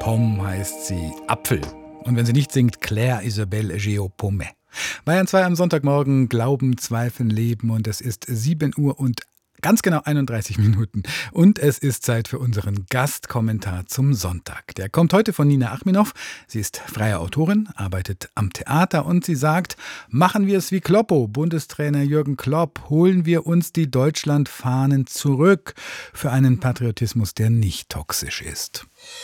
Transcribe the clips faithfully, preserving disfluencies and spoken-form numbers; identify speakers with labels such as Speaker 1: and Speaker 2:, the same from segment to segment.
Speaker 1: Pomme heißt sie Apfel. Und wenn sie nicht singt, Claire Isabelle Geopome. Bayern zwei am Sonntagmorgen, Glauben, Zweifeln, Leben, und es ist sieben Uhr und ganz genau einunddreißig Minuten. Und es ist Zeit für unseren Gastkommentar zum Sonntag. Der kommt heute von Nina Achminoff. Sie ist freie Autorin, arbeitet am Theater und sie sagt, machen wir es wie Kloppo, Bundestrainer Jürgen Klopp, holen wir uns die Deutschlandfahnen zurück für einen Patriotismus, der nicht toxisch ist.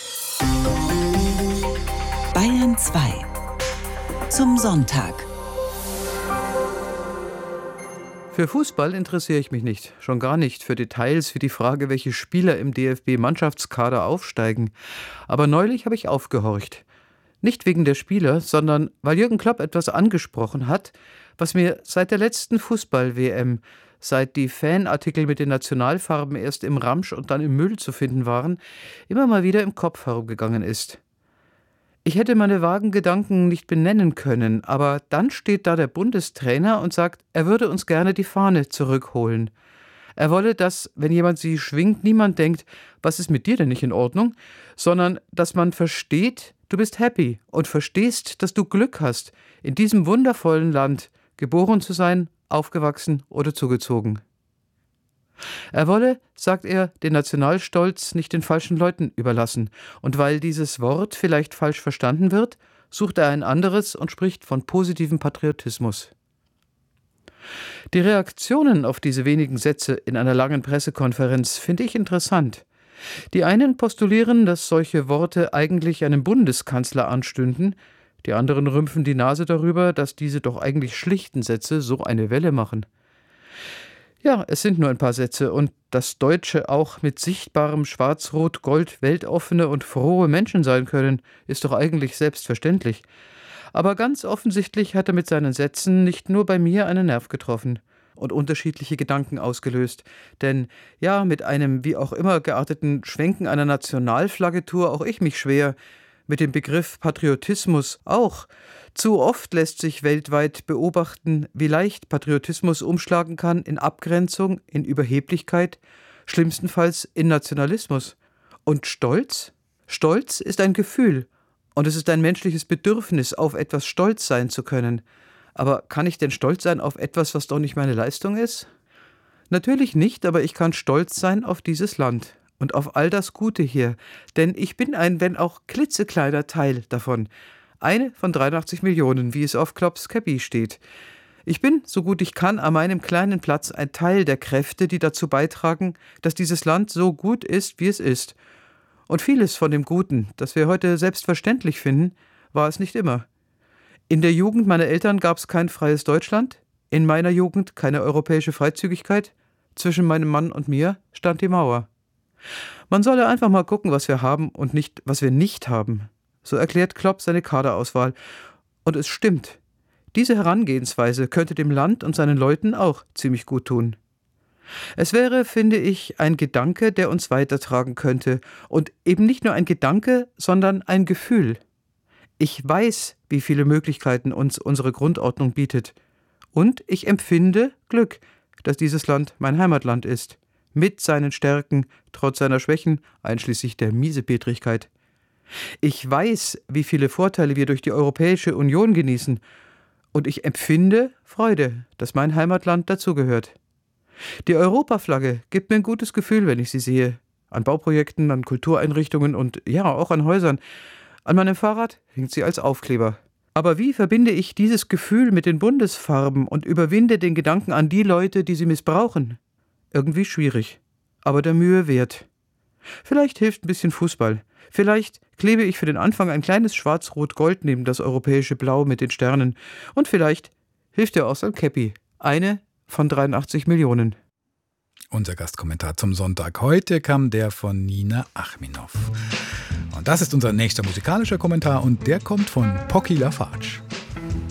Speaker 2: Bayern zwei zum Sonntag.
Speaker 3: Für Fußball interessiere ich mich nicht, schon gar nicht für Details wie die Frage, welche Spieler im D F B-Mannschaftskader aufsteigen. Aber neulich habe ich aufgehorcht. Nicht wegen der Spieler, sondern weil Jürgen Klopp etwas angesprochen hat, was mir seit der letzten Fußball-W M, seit die Fanartikel mit den Nationalfarben erst im Ramsch und dann im Müll zu finden waren, immer mal wieder im Kopf herumgegangen ist. Ich hätte meine vagen Gedanken nicht benennen können, aber dann steht da der Bundestrainer und sagt, er würde uns gerne die Fahne zurückholen. Er wolle, dass, wenn jemand sie schwingt, niemand denkt, was ist mit dir denn nicht in Ordnung, sondern dass man versteht, du bist happy und verstehst, dass du Glück hast, in diesem wundervollen Land geboren zu sein, aufgewachsen oder zugezogen. Er wolle, sagt er, den Nationalstolz nicht den falschen Leuten überlassen. Und weil dieses Wort vielleicht falsch verstanden wird, sucht er ein anderes und spricht von positivem Patriotismus. Die Reaktionen auf diese wenigen Sätze in einer langen Pressekonferenz finde ich interessant. Die einen postulieren, dass solche Worte eigentlich einem Bundeskanzler anstünden, die anderen rümpfen die Nase darüber, dass diese doch eigentlich schlichten Sätze so eine Welle machen. Ja, es sind nur ein paar Sätze und dass Deutsche auch mit sichtbarem Schwarz-Rot-Gold weltoffene und frohe Menschen sein können, ist doch eigentlich selbstverständlich. Aber ganz offensichtlich hat er mit seinen Sätzen nicht nur bei mir einen Nerv getroffen und unterschiedliche Gedanken ausgelöst. Denn ja, mit einem wie auch immer gearteten Schwenken einer Nationalflagge tue auch ich mich schwer, mit dem Begriff Patriotismus auch. Zu oft lässt sich weltweit beobachten, wie leicht Patriotismus umschlagen kann in Abgrenzung, in Überheblichkeit, schlimmstenfalls in Nationalismus. Und Stolz? Stolz ist ein Gefühl und es ist ein menschliches Bedürfnis, auf etwas stolz sein zu können. Aber kann ich denn stolz sein auf etwas, was doch nicht meine Leistung ist? Natürlich nicht, aber ich kann stolz sein auf dieses Land und auf all das Gute hier, denn ich bin ein, wenn auch klitzekleiner Teil davon. Eine von dreiundachtzig Millionen, wie es auf Klopps Käppi steht. Ich bin, so gut ich kann, an meinem kleinen Platz ein Teil der Kräfte, die dazu beitragen, dass dieses Land so gut ist, wie es ist. Und vieles von dem Guten, das wir heute selbstverständlich finden, war es nicht immer. In der Jugend meiner Eltern gab es kein freies Deutschland, in meiner Jugend keine europäische Freizügigkeit, zwischen meinem Mann und mir stand die Mauer. Man solle einfach mal gucken, was wir haben und nicht, was wir nicht haben. So erklärt Klopp seine Kaderauswahl. Und es stimmt. Diese Herangehensweise könnte dem Land und seinen Leuten auch ziemlich gut tun. Es wäre, finde ich, ein Gedanke, der uns weitertragen könnte. Und eben nicht nur ein Gedanke, sondern ein Gefühl. Ich weiß, wie viele Möglichkeiten uns unsere Grundordnung bietet. Und ich empfinde Glück, dass dieses Land mein Heimatland ist. Mit seinen Stärken, trotz seiner Schwächen, einschließlich der Miesepetrigkeit. Ich weiß, wie viele Vorteile wir durch die Europäische Union genießen. Und ich empfinde Freude, dass mein Heimatland dazugehört. Die Europaflagge gibt mir ein gutes Gefühl, wenn ich sie sehe. An Bauprojekten, an Kultureinrichtungen und ja, auch an Häusern. An meinem Fahrrad hängt sie als Aufkleber. Aber wie verbinde ich dieses Gefühl mit den Bundesfarben und überwinde den Gedanken an die Leute, die sie missbrauchen? Irgendwie schwierig, aber der Mühe wert. Vielleicht hilft ein bisschen Fußball. Vielleicht klebe ich für den Anfang ein kleines Schwarz-Rot-Gold neben das europäische Blau mit den Sternen. Und vielleicht hilft ja auch so ein Käppi. Eine von dreiundachtzig Millionen.
Speaker 1: Unser Gastkommentar zum Sonntag. Heute kam der von Nina Achminoff. Und das ist unser nächster musikalischer Kommentar und der kommt von Pocky Lafarge.